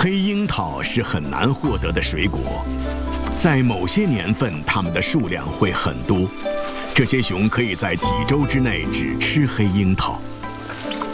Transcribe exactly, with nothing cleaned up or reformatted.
黑樱桃是很难获得的水果，在某些年份，它们的数量会很多。这些熊可以在几周之内只吃黑樱桃。